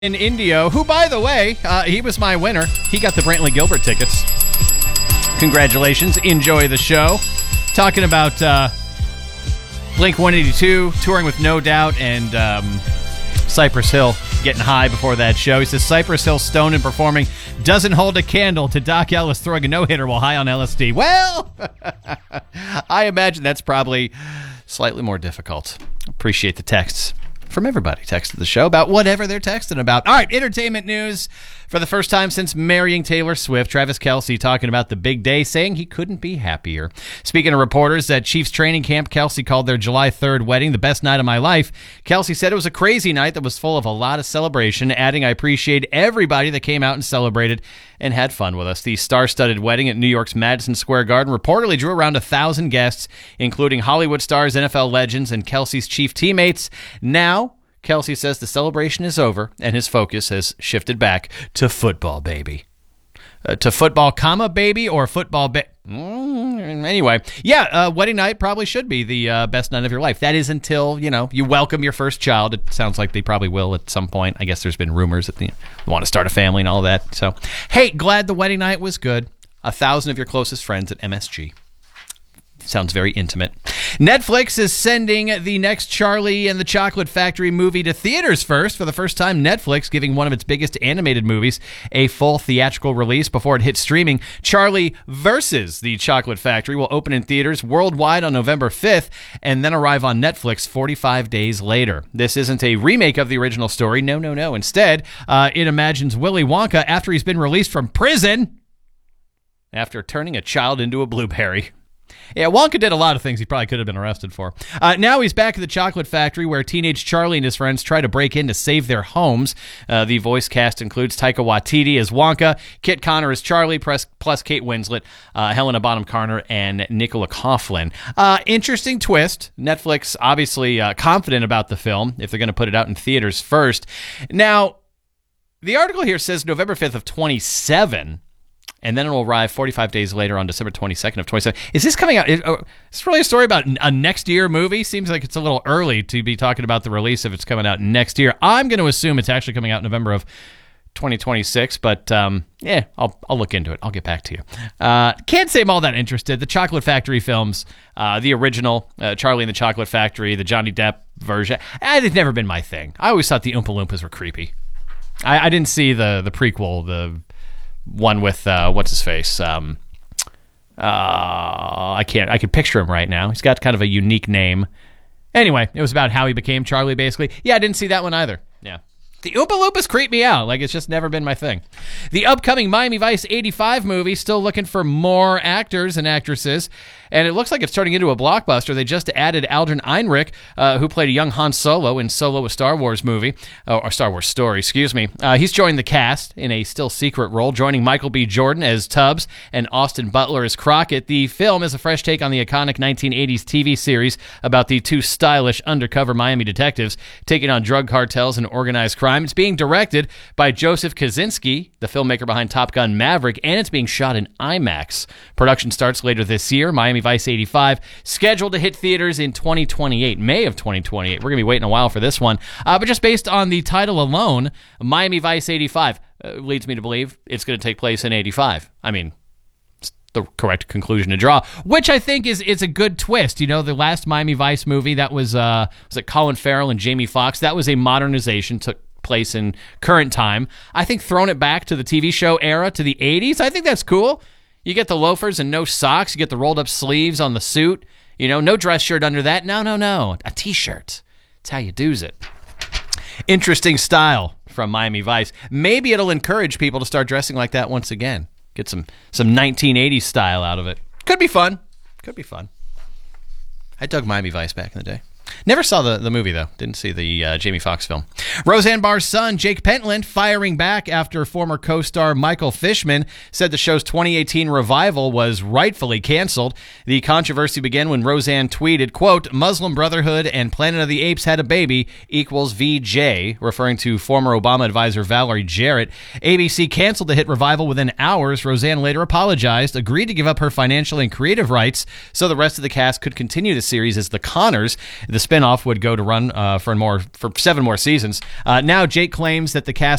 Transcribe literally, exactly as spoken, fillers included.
in Indio, who, by the way, uh, he was my winner. He got the Brantley Gilbert tickets. Congratulations. Enjoy the show. Talking about uh, Blink one eighty-two, touring with No Doubt, and um, Cypress Hill getting high before that show. He says Cypress Hill stoned and performing doesn't hold a candle to Doc Ellis throwing a no-hitter while high on L S D. Well, I imagine that's probably slightly more difficult. Appreciate the texts from everybody texted the show about whatever they're texting about. All right, entertainment news. For the first time since marrying Taylor Swift, Travis Kelce talking about the big day, saying he couldn't be happier. Speaking of reporters at Chiefs training camp, Kelce called their July third wedding the best night of my life. Kelce said it was a crazy night that was full of a lot of celebration, adding, I appreciate everybody that came out and celebrated and had fun with us. The star-studded wedding at New York's Madison Square Garden reportedly drew around a thousand guests, including Hollywood stars, N F L legends, and Kelce's chief teammates. Now, Kelce says the celebration is over and his focus has shifted back to football, baby. Uh, to football, comma, baby, or football, ba- mm, anyway. Yeah, uh, wedding night probably should be the uh, best night of your life. That is until, you know, you welcome your first child. It sounds like they probably will at some point. I guess there's been rumors that they want to start a family and all that. So, hey, glad the wedding night was good. A thousand of your closest friends at M S G. Sounds very intimate. Netflix is sending the next Charlie and the Chocolate Factory movie to theaters first. For the first time, Netflix giving one of its biggest animated movies a full theatrical release before it hits streaming. Charlie versus the Chocolate Factory will open in theaters worldwide on November fifth and then arrive on Netflix forty-five days later. This isn't a remake of the original story. No, no, no. Instead, uh, it imagines Willy Wonka after he's been released from prison after turning a child into a blueberry. Yeah, Wonka did a lot of things he probably could have been arrested for. Uh, now he's back at the Chocolate Factory where teenage Charlie and his friends try to break in to save their homes. Uh, the voice cast includes Taika Waititi as Wonka, Kit Connor as Charlie, plus, plus Kate Winslet, uh, Helena Bonham Carter, and Nicola Coughlan. Uh, interesting twist. Netflix obviously uh, confident about the film if they're going to put it out in theaters first. Now, the article here says November fifth of twenty-seven. And then it will arrive forty-five days later on December twenty-second of twenty-seven. Is this coming out? Is, uh, is this really a story about a next year movie? Seems like it's a little early to be talking about the release if it's coming out next year. I'm going to assume it's actually coming out in November of twenty twenty-six, but um, yeah, I'll I'll look into it. I'll get back to you. Uh, can't say I'm all that interested. The Chocolate Factory films, uh, the original, uh, Charlie and the Chocolate Factory, the Johnny Depp version, uh, they've never been my thing. I always thought the Oompa Loompas were creepy. I, I didn't see the the prequel, the one with uh, what's his face? Um, uh, I can't. I can picture him right now. He's got kind of a unique name. Anyway, it was about how he became Charlie, basically. Yeah, I didn't see that one either. Yeah. The Oompa Loompas creep me out. Like, it's just never been my thing. The upcoming Miami Vice eighty-five movie, still looking for more actors and actresses. And it looks like it's turning into a blockbuster. They just added Aldrin Einrich, uh, who played a young Han Solo in Solo, a Star Wars movie, uh, or Star Wars story, excuse me. Uh, he's joined the cast in a still secret role, joining Michael B. Jordan as Tubbs and Austin Butler as Crockett. The film is a fresh take on the iconic nineteen eighties T V series about the two stylish undercover Miami detectives taking on drug cartels and organized crime. It's being directed by Joseph Kosinski, the filmmaker behind Top Gun Maverick, and it's being shot in IMAX. Production starts later this year. Miami Vice eighty-five, scheduled to hit theaters in twenty twenty-eight, May of twenty twenty-eight. We're going to be waiting a while for this one. Uh, but just based on the title alone, Miami Vice eighty-five uh, leads me to believe it's going to take place in eighty-five. I mean, it's the correct conclusion to draw, which I think is is a good twist. You know, the last Miami Vice movie, that was, uh, was it Colin Farrell and Jamie Foxx? That was a modernization, took place in current time. I think throwing it back to the T V show era, to the eighties, I think that's cool. You get the loafers and no socks. You get the rolled up sleeves on the suit. You know, no dress shirt under that. No, no, no. A t-shirt. That's how you do's it. Interesting style from Miami Vice. Maybe it'll encourage people to start dressing like that once again. Get some, some nineteen eighties style out of it. Could be fun. Could be fun. I dug Miami Vice back in the day. Never saw the, the movie, though. Didn't see the uh, Jamie Foxx film. Roseanne Barr's son, Jake Pentland, firing back after former co-star Michael Fishman said the show's twenty eighteen revival was rightfully canceled. The controversy began when Roseanne tweeted, quote, Muslim Brotherhood and Planet of the Apes had a baby equals V J, referring to former Obama advisor Valerie Jarrett. A B C canceled the hit revival within hours. Roseanne later apologized, agreed to give up her financial and creative rights so the rest of the cast could continue the series as The Connors. The the spinoff would go to run uh, for more for seven more seasons. Uh, now Jake claims that the cast